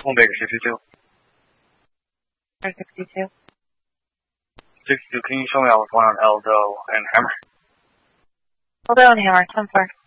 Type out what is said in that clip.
One Baker 62. 62. 62, can you show me all what's going on Eldo and Hammer? Eldo and Hammer, 10-4.